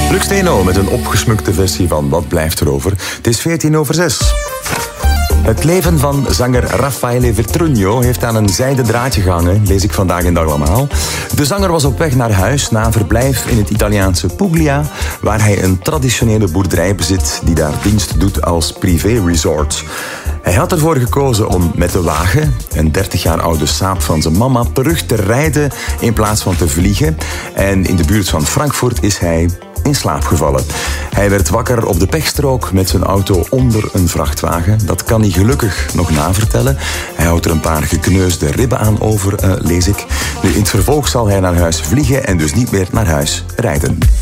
Luc Steno met een opgesmukte versie van Wat blijft er over? Het is 6:14. Het leven van zanger Raffaele Vetrugno heeft aan een zijden draadje gehangen, lees ik vandaag in Dag Allemaal. De zanger was op weg naar huis na een verblijf in het Italiaanse Puglia, waar hij een traditionele boerderij bezit die daar dienst doet als privé-resort. Hij had ervoor gekozen om met de wagen, een 30 jaar oude Saab van zijn mama, terug te rijden in plaats van te vliegen. En in de buurt van Frankfurt is hij in slaap gevallen. Hij werd wakker op de pechstrook met zijn auto onder een vrachtwagen. Dat kan hij gelukkig nog navertellen. Hij houdt er een paar gekneusde ribben aan over, lees ik. Nu, in het vervolg zal hij naar huis vliegen en dus niet meer naar huis rijden.